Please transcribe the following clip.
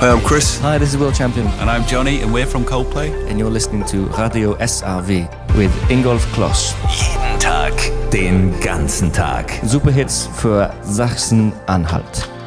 Hi, I'm Chris. Hi, this is World Champion. And I'm Johnny, and we're from Coldplay. And you're listening to Radio SRW with Ingolf Kloss. Jeden Tag, den ganzen Tag. Superhits für Sachsen-Anhalt.